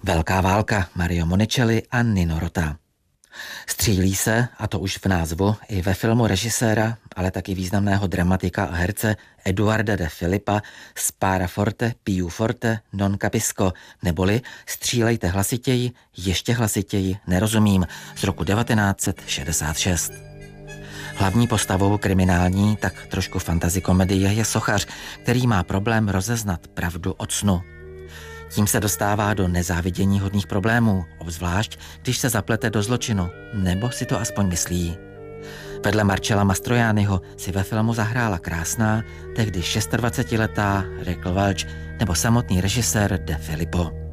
Velká válka, Mario Monicelli a Nino Rota. Střílí se, a to už v názvu, i ve filmu režiséra, ale taky významného dramatika a herce Eduarda de Filippa Spara forte, più forte, non capisco, neboli Střílejte hlasitěji, ještě hlasitěji, nerozumím, z roku 1966. Hlavní postavou kriminální, tak trošku fantazikomedie je sochař, který má problém rozeznat pravdu od snu. Tím se dostává do nezáviděníhodných problémů, obzvlášť, když se zaplete do zločinu, nebo si to aspoň myslí. Vedle Marcella Mastroianniho si ve filmu zahrála krásná, tehdy 26letá Raquel Welch nebo samotný režisér De Filippo.